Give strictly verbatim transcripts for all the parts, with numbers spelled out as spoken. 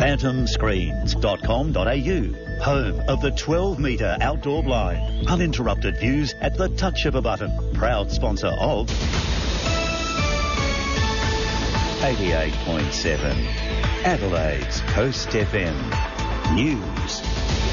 phantom screens dot com dot a u, home of the twelve metre outdoor blind. Uninterrupted views at the touch of a button. Proud sponsor of eighty-eight point seven, Adelaide's Coast F M News.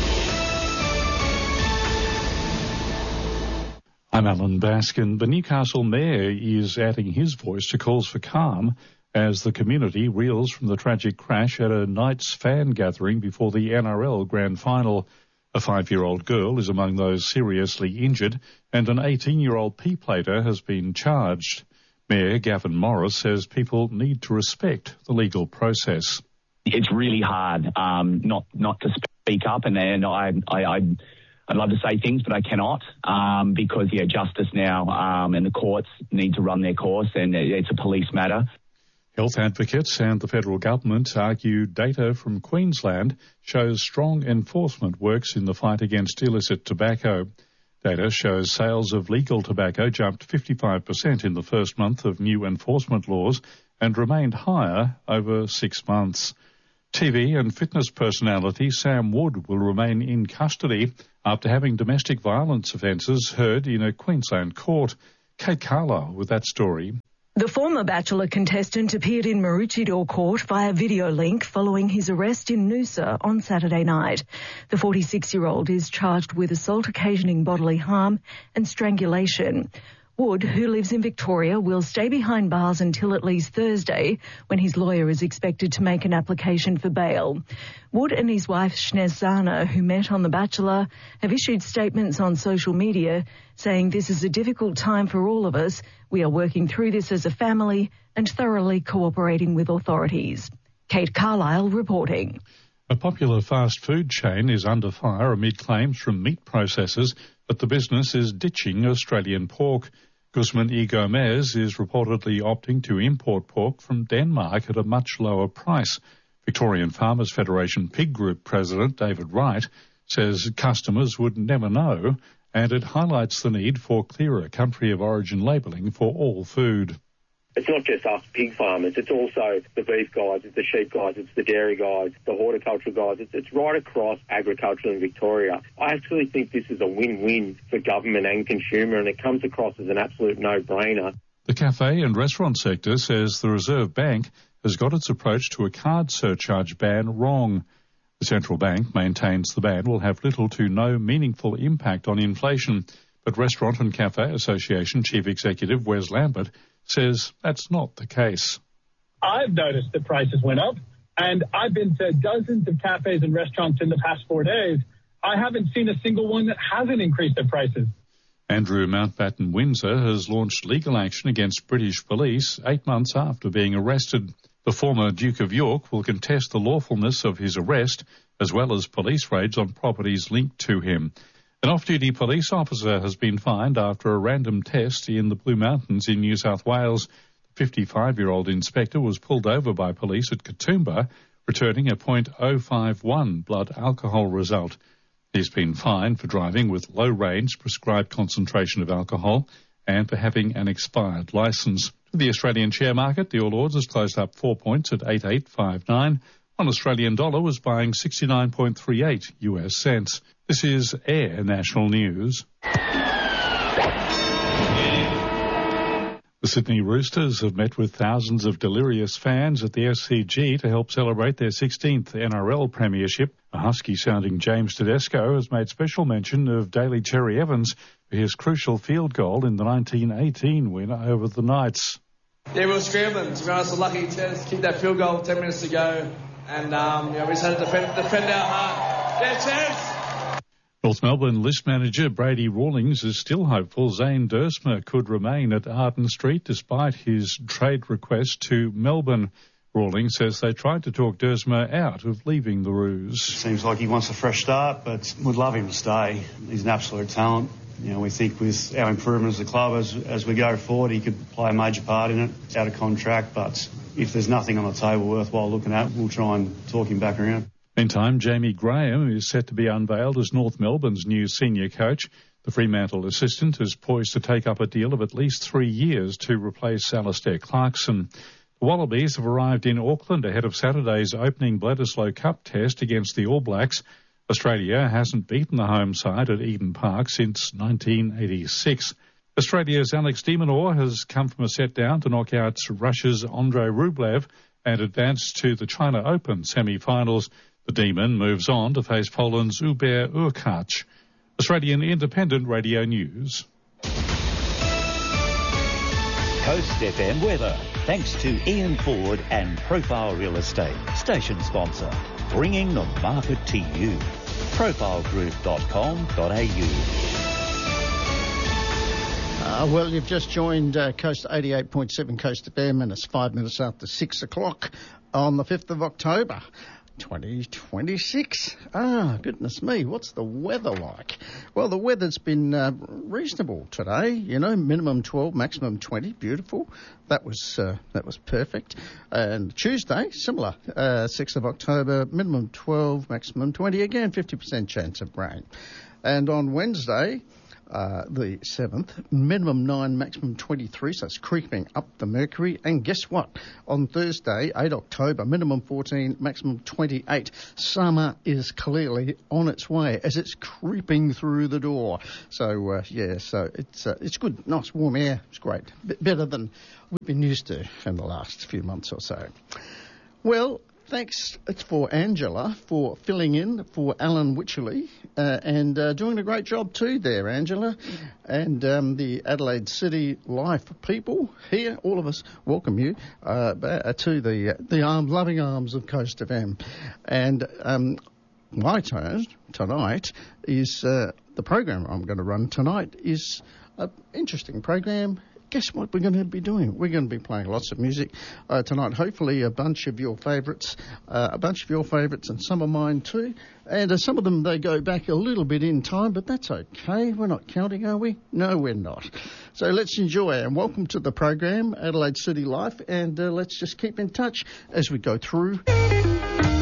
I'm Alan Baskin. The Newcastle Mayor is adding his voice to calls for calm as the community reels from the tragic crash at a Knights fan gathering before the N R L Grand Final. A five-year-old girl is among those seriously injured, and an eighteen-year-old P-plater has been charged. Mayor Gavin Morris says people need to respect the legal process. It's really hard um, not not to speak up, and, and I, I, I'd, I'd love to say things, but I cannot um, because, yeah, justice now um, and the courts need to run their course, and it's a police matter. Health advocates and the federal government argue data from Queensland shows strong enforcement works in the fight against illicit tobacco. Data shows sales of legal tobacco jumped fifty-five percent in the first month of new enforcement laws and remained higher over six months. T V and fitness personality Sam Wood will remain in custody after having domestic violence offences heard in a Queensland court. Kate Carlisle with that story. The former Bachelor contestant appeared in Maroochydore Court via video link following his arrest in Noosa on Saturday night. The forty-six-year-old is charged with assault occasioning bodily harm and strangulation. Wood, who lives in Victoria, will stay behind bars until at least Thursday, when his lawyer is expected to make an application for bail. Wood and his wife Snezana, who met on The Bachelor, have issued statements on social media saying this is a difficult time for all of us. We are working through this as a family and thoroughly cooperating with authorities. Kate Carlisle reporting. A popular fast food chain is under fire amid claims from meat processors that the business is ditching Australian pork. Guzman y Gomez is reportedly opting to import pork from Denmark at a much lower price. Victorian Farmers Federation Pig Group President David Wright says customers would never know, and it highlights the need for clearer country of origin labelling for all food. It's not just us pig farmers, it's also the beef guys, it's the sheep guys, it's the dairy guys, the horticultural guys. It's, it's right across agriculture in Victoria. I actually think this is a win-win for government and consumer, and it comes across as an absolute no-brainer. The cafe and restaurant sector says the Reserve Bank has got its approach to a card surcharge ban wrong. The central bank maintains the ban will have little to no meaningful impact on inflation, but Restaurant and Cafe Association Chief Executive Wes Lambert says that's not the case. I've noticed the prices went up, and I've been to dozens of cafes and restaurants in the past four days. I haven't seen a single one that hasn't increased their prices. Andrew Mountbatten Windsor has launched legal action against British police eight months after being arrested. The former Duke of York will contest the lawfulness of his arrest, as well as police raids on properties linked to him. An off-duty police officer has been fined after a random test in the Blue Mountains in New South Wales. The fifty-five-year-old inspector was pulled over by police at Katoomba, returning a point oh five one blood alcohol result. He's been fined for driving with low range prescribed concentration of alcohol and for having an expired licence. The Australian share market, the All Ords, has closed up four points at eight eight five nine. One Australian dollar was buying sixty-nine point three eight U S cents. This is Air National News. The Sydney Roosters have met with thousands of delirious fans at the S C G to help celebrate their sixteenth N R L premiership. A husky-sounding James Tedesco has made special mention of Daly Cherry Evans for his crucial field goal in the nineteen eighteen win over the Knights. Yeah, we were scrambling. To be honest, we're lucky to keep that field goal ten minutes to go. And um, yeah, we just had to defend, defend our heart. Yeah, cheers! North Melbourne list manager Brady Rawlings is still hopeful Zane Duursma could remain at Arden Street despite his trade request to Melbourne. Rawlings says they tried to talk Duursma out of leaving the Roos. Seems like he wants a fresh start, but would love him to stay. He's an absolute talent. You know, we think with our improvement as a club as, as we go forward, he could play a major part in it. It's out of contract, but if there's nothing on the table worthwhile looking at, we'll try and talk him back around. Meantime, Jamie Graham is set to be unveiled as North Melbourne's new senior coach. The Fremantle assistant is poised to take up a deal of at least three years to replace Alistair Clarkson. The Wallabies have arrived in Auckland ahead of Saturday's opening Bledisloe Cup test against the All Blacks. Australia hasn't beaten the home side at Eden Park since nineteen eighty-six. Australia's Alex de Minaur has come from a set down to knock out Russia's Andrei Rublev and advance to the China Open semi-finals. The Demon moves on to face Poland's Hubert Urkacz. Australian Independent Radio News. Coast F M weather, thanks to Ian Ford and Profile Real Estate, station sponsor, bringing the market to you. profile group dot com dot a u. Uh, well, you've just joined uh, Coast eighty-eight point seven Coast F M, and it's five minutes after six o'clock on the fifth of October. twenty twenty-six. Ah, goodness me, what's the weather like? Well, the weather's been uh, reasonable today, you know, minimum twelve, maximum twenty, beautiful. That was uh, that was perfect. And Tuesday, similar, uh, sixth of October, minimum twelve, maximum twenty, again, fifty percent chance of rain. And on Wednesday, Uh, the seventh, minimum nine, maximum twenty-three, so it's creeping up the mercury. And guess what? On Thursday, eighth of October, minimum fourteen, maximum twenty-eight. Summer is clearly on its way as it's creeping through the door. So, uh, yeah, so it's uh, it's good. Nice warm air. It's great. Bit better than we've been used to in the last few months or so. Well, thanks for Angela for filling in for Alan Wycherley uh, and uh, doing a great job too there, Angela. And um, the Adelaide City Life people here, all of us welcome you uh, to the the arms, loving arms of Coast F M. And um, my turn tonight is uh, the program I'm going to run tonight is an interesting program. Guess what we're going to be doing? We're going to be playing lots of music uh, tonight. Hopefully a bunch of your favourites, uh, a bunch of your favourites and some of mine too. And uh, some of them, they go back a little bit in time, but that's okay. We're not counting, are we? No, we're not. So let's enjoy and welcome to the program, Adelaide City Life, and uh, let's just keep in touch as we go through